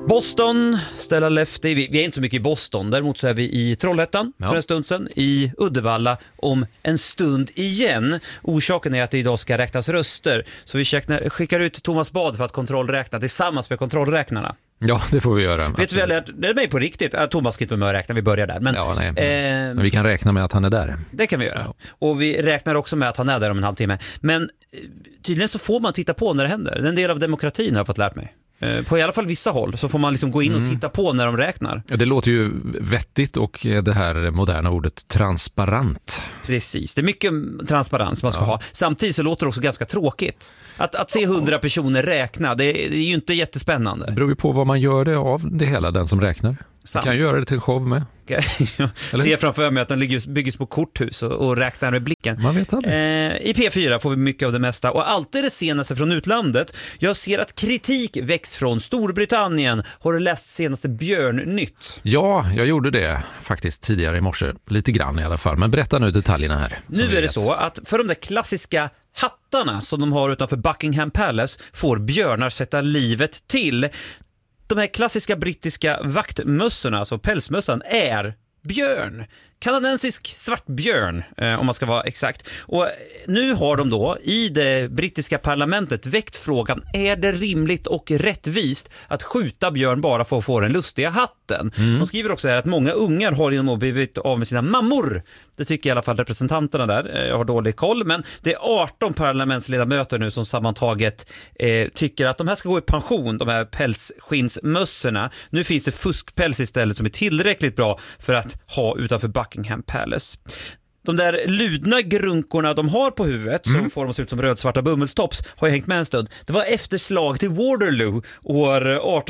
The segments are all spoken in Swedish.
Boston, Stella Lefty. Vi är inte så mycket i Boston. Däremot så är vi i Trollhättan för en stund sedan. I Uddevalla om en stund igen. Orsaken är att det idag ska räknas röster. Så vi skickar ut Thomas Bad för att kontrollräkna tillsammans med kontrollräknarna. Ja, det får vi göra. Vet du väl, det är mig på riktigt. Thomas ska inte vara med och räkna, vi börjar där. Men, men vi kan räkna med att han är där. Det kan vi göra. Ja. Och vi räknar också med att han är där om en halvtimme. Men tydligen så får man titta på när det händer. Det är en del av demokratin har jag fått lärt mig. På i alla fall vissa håll så får man liksom gå in och titta på när de räknar. Ja, det låter ju vettigt och det här moderna ordet transparent. Precis, det är mycket transparens man ska ha. Samtidigt så låter det också ganska tråkigt. Att se 100 personer räkna, det är ju inte jättespännande. Det beror ju på vad man gör det av det hela, den som räknar. Man kan göra det till en show med. Jag ser framför mig att den byggs på korthus och räknar med blicken. Man vet aldrig. I P4 får vi mycket av det mesta och alltid det senaste från utlandet. Jag ser att kritik väcks från Storbritannien. Har du läst senaste Björn-nytt? Ja, jag gjorde det faktiskt tidigare i morse. Lite grann i alla fall. Men berätta nu detaljerna här. Nu är det så att för de där klassiska hattarna som de har utanför Buckingham Palace får björnar sätta livet till. De här klassiska brittiska vaktmössorna, alltså pälsmössan, är björn. Kanadensisk svartbjörn, om man ska vara exakt. Och nu har de då i det brittiska parlamentet väckt frågan: är det rimligt och rättvist att skjuta björn bara för att få den lustiga hatten? De skriver också här att många ungar har genom att blivit av med sina mammor. Det tycker i alla fall representanterna där. Jag har dålig koll, men det är 18 parlamentsledamöter nu som sammantaget tycker att de här ska gå i pension, de här pälsskinsmössorna. Nu finns det fuskpäls istället som är tillräckligt bra för att ha utanför Buckingham Palace. De där ludna grunkorna de har på huvudet som får dem se ut som rödsvarta bummelstops har jag hängt med en stund. Det var efter slag till Waterloo år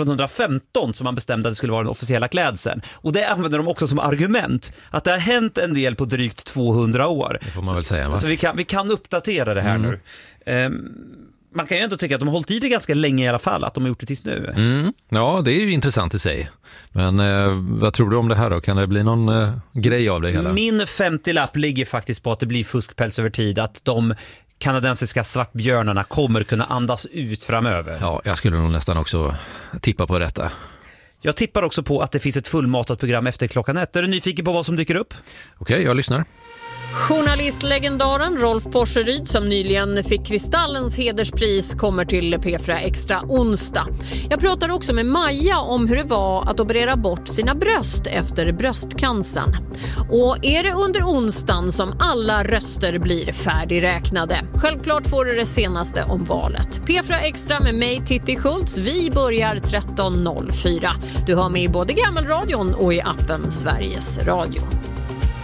1815 som man bestämde att det skulle vara den officiella klädseln. Och det använder de också som argument att det har hänt en del på drygt 200 år. Det får man väl säga, va? Så vi kan uppdatera det här nu. Man kan ju ändå tycka att de har hållit i det ganska länge i alla fall, att de har gjort det tills nu. Ja, det är ju intressant i sig. Men vad tror du om det här då? Kan det bli någon grej av det hela? Min 50-lapp ligger faktiskt på att det blir fuskpäls över tid. Att de kanadensiska svartbjörnarna kommer kunna andas ut framöver. Ja, jag skulle nog nästan också tippa på detta. Jag tippar också på att det finns ett fullmatat program efter klockan 1. Är du nyfiken på vad som dyker upp? Okej, jag lyssnar. Journalistlegendaren Rolf Porseryd som nyligen fick Kristallens hederspris kommer till P4 Extra onsdag. Jag pratar också med Maja om hur det var att operera bort sina bröst efter bröstcancern. Och är det under onsdagen som alla röster blir färdigräknade? Självklart får du det senaste om valet. P4 Extra med mig Titti Schultz. Vi börjar 13.04. Du har med i både Gammelradion och i appen Sveriges Radio.